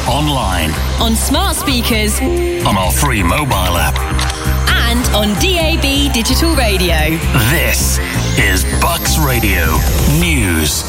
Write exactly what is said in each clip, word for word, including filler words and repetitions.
online, on smart speakers, on our free mobile app, and on D A B digital radio. This is Bucks Radio News.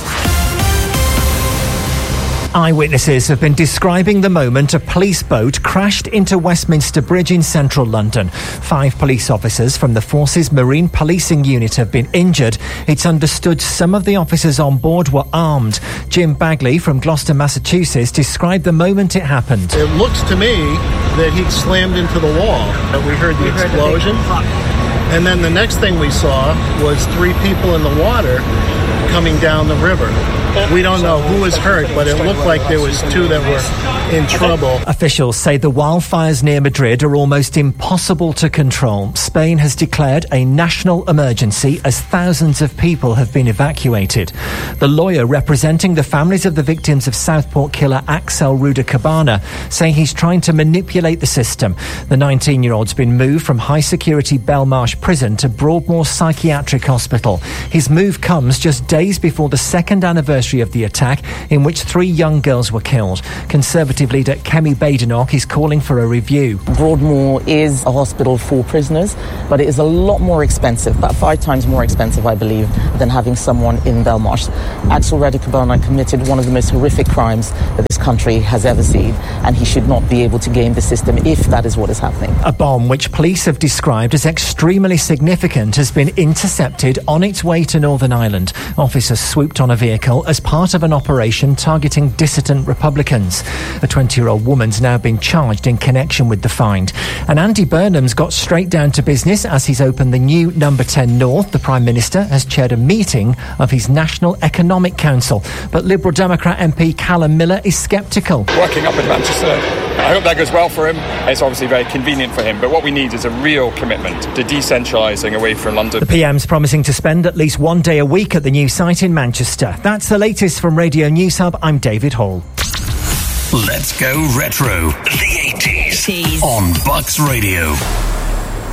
Eyewitnesses have been describing the moment a police boat crashed into Westminster Bridge in central London. Five police officers from the Forces Marine Policing Unit have been injured. It's understood some of the officers on board were armed. Jim Bagley from Gloucester, Massachusetts, described the moment it happened. It looks to me that he'd slammed into the wall. We heard the we explosion. Heard the and then the next thing we saw was three people in the water coming down the river. We don't know who was hurt, but it looked like there was two that were in trouble. Officials say the wildfires near Madrid are almost impossible to control. Spain has declared a national emergency as thousands of people have been evacuated. The lawyer representing the families of the victims of Southport killer Axel Ruda-Cabana say he's trying to manipulate the system. The nineteen-year-old's been moved from high-security Belmarsh prison to Broadmoor Psychiatric Hospital. His move comes just days before the second anniversary of the attack, in which three young girls were killed. Conservative leader Kemi Badenoch is calling for a review. Broadmoor is a hospital for prisoners, but it is a lot more expensive, about five times more expensive, I believe, than having someone in Belmarsh. Axel Ruda-Cabana committed one of the most horrific crimes that this country has ever seen, and he should not be able to game the system if that is what is happening. A bomb which police have described as extremely significant has been intercepted on its way to Northern Ireland. Officers swooped on a vehicle as part of an operation targeting dissident Republicans. A twenty-year-old woman's now been charged in connection with the find. And Andy Burnham's got straight down to business as he's opened the new Number ten North. The Prime Minister has chaired a meeting of his National Economic Council. But Liberal Democrat M P Callum Miller is sceptical. Working up in Manchester, I hope that goes well for him. It's obviously very convenient for him, but what we need is a real commitment to decentralising away from London. The P M's promising to spend at least one day a week at the new site in Manchester. That's the latest from Radio News Hub. I'm David Hall. Let's go retro. The eighties on Bucks Radio.